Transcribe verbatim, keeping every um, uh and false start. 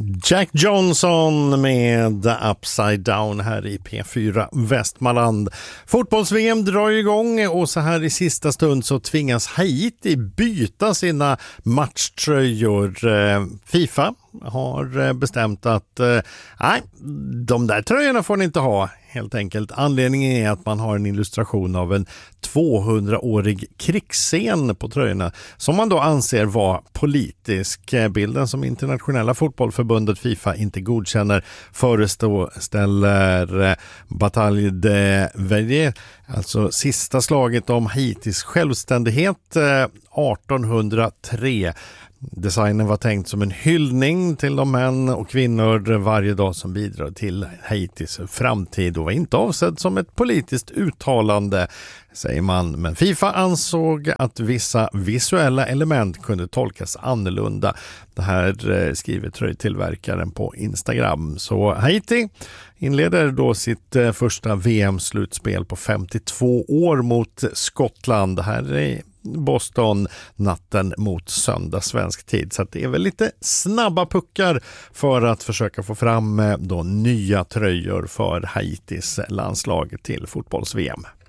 Jack Johnson med Upside Down här i P fyra Västmanland. Fotbolls-V M drar igång och så här i sista stund så tvingas Haiti byta sina matchtröjor. FIFA har bestämt att nej, de där tröjorna får ni inte ha. Helt enkelt. Anledningen är att man har en illustration av en tvåhundraårig krigsscen på tröjorna som man då anser vara politisk. Bilden som internationella fotbollförbundet FIFA inte godkänner föreställer Bataille de Verrières, alltså sista slaget om Haitis självständighet artonhundratre. Designen var tänkt som en hyllning till de män och kvinnor varje dag som bidrar till Haitis framtid och var inte avsedd som ett politiskt uttalande, säger man. Men FIFA ansåg att vissa visuella element kunde tolkas annorlunda. Det här skriver tröjtillverkaren på Instagram. Så Haiti inleder då sitt första V M-slutspel på femtiotvå år mot Skottland. Det här är Boston natten mot söndag svensk tid. Så att det är väl lite snabba puckar för att försöka få fram då nya tröjor för Haitis landslag till fotbolls-V M.